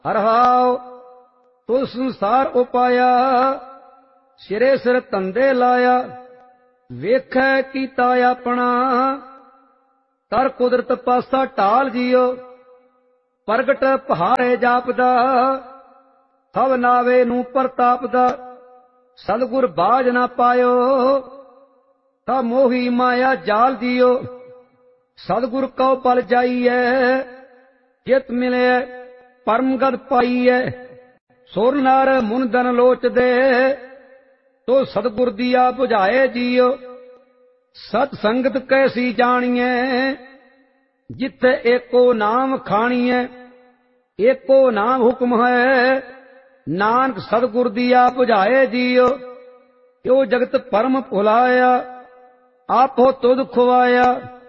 ਹਰਹਾਉ ਤੁ ਸੰਸਾਰ ਉਪਾਇਆ, ਸਿਰੇ ਸਿਰ ਧੰਦੇ ਲਾਇਆ। ਵੇਖੈ ਕੀਤਾ ਆਪਣਾ, ਕਰ ਕੁਦਰਤ ਪਾਸਾ ਢਾਲ ਜੀਓ। ਪ੍ਰਗਟ ਪਹਾੜੇ ਜਾਪਦਾ, ਸਭ ਨਾਵੇ ਨੂੰ ਪ੍ਰਤਾਪਦਾ। ਸਤਿਗੁਰ ਬਾਝ ਨਾ ਪਾਇਓ, ਤਾ ਮੋਹੀ ਮਾਇਆ ਜਾਲ ਜੀਓ। ਸਤਿਗੁਰ ਕਉ ਪਲ ਜਾਈਐ, ਜਿਤ ਮਿਲਿਐ ਪਰਮ ਗਤ ਪਾਈਐ। ਸੁਰ ਨਰ ਮੁਨ ਦਨ ਲੋਚਦੇ, ਤੋ ਸਤਿਗੁਰ ਦੀਆ ਬੁਝਾਏ ਜੀਓ। ਸਤ ਸੰਗਤ ਕੈਸੀ ਜਾਣੀਐ, ਜਿੱਥੇ ਏਕੋ ਨਾਮ ਖਾਣੀਐ। ਏਕੋ ਨਾਮ ਹੁਕਮ ਹੈ, ਨਾਨਕ ਸਤਿਗੁਰ ਦੀਆ ਬੁਝਾਏ ਜੀਓ। ਜੋ ਜਗਤ ਪਰਮ ਭੁਲਾਇਆ, ਆਪੋ ਤੁਧ ਖੁਆਇਆ।